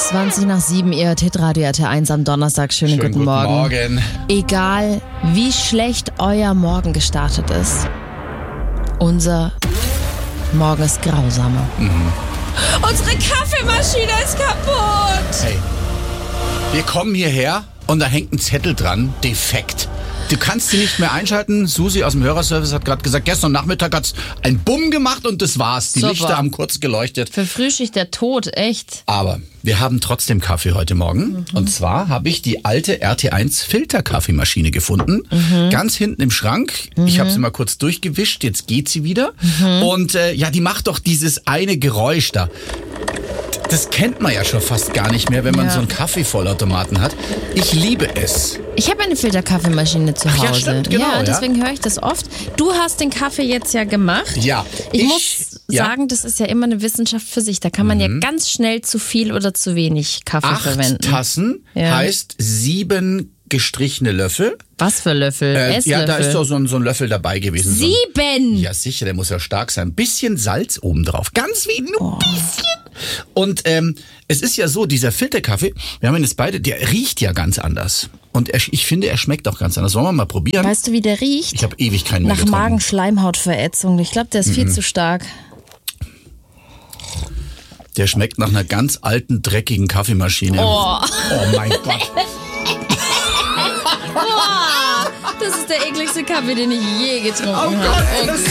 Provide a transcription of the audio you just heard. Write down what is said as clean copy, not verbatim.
7:20, ihr Hitradio RT1 am Donnerstag. Schönen guten Morgen. Egal, wie schlecht euer Morgen gestartet ist, unser Morgen ist grausamer. Unsere Kaffeemaschine ist kaputt. Hey, wir kommen hierher und da hängt ein Zettel dran, defekt. Du kannst sie nicht mehr einschalten. Susi aus dem Hörerservice hat gerade gesagt, gestern Nachmittag hat's ein Bumm gemacht und das war's. Die Super. Lichter haben kurz geleuchtet. Für Frühschicht der Tod, echt. Aber wir haben trotzdem Kaffee heute Morgen. Und zwar habe ich die alte RT1 Filterkaffeemaschine gefunden. Ganz hinten im Schrank. Ich habe sie mal kurz durchgewischt. Jetzt geht sie wieder. Und die macht doch dieses eine Geräusch da. Das kennt man ja schon fast gar nicht mehr, wenn man so einen Kaffeevollautomaten hat. Ich liebe es. Ich habe eine Filterkaffeemaschine zu Hause. Ja, stimmt, genau. Ja, deswegen höre ich das oft. Du hast den Kaffee jetzt ja gemacht. Ja. Ich muss sagen, das ist ja immer eine Wissenschaft für sich. Da kann man ja ganz schnell zu viel oder zu wenig Kaffee 8 verwenden. Tassen heißt 7 gestrichene Löffel. Was für Löffel? Esslöffel? Ja, da ist doch so ein Löffel dabei gewesen. 7! Ja, sicher, der muss ja stark sein. Ein bisschen Salz obendrauf. Ganz wenig, nur ein bisschen. Und es ist ja so, dieser Filterkaffee, wir haben ihn jetzt beide, der riecht ja ganz anders. Und ich finde, er schmeckt auch ganz anders. Wollen wir mal probieren? Weißt du, wie der riecht? Ich habe ewig keinen mehr Nach getrunken. Magenschleimhautverätzung. Ich glaube, der ist viel zu stark. Der schmeckt nach einer ganz alten, dreckigen Kaffeemaschine. Oh Mein Gott. Das ist der ekligste Kaffee, den ich je getrunken habe. Gott,